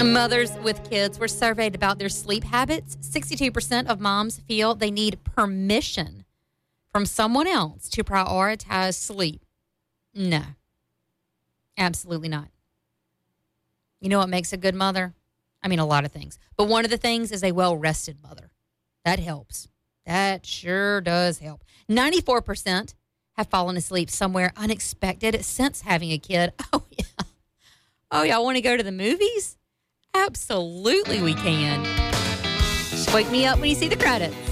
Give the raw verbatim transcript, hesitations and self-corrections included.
Mothers with kids were surveyed about their sleep habits. sixty-two percent of moms feel they need permission from someone else to prioritize sleep. No, absolutely not. You know what makes a good mother? I mean, a lot of things. But one of the things is a well-rested mother. That helps. That sure does help. ninety-four percent have fallen asleep somewhere unexpected since having a kid. Oh, yeah. Oh, y'all want to go to the movies? Absolutely we can. Just wake me up when you see the credits.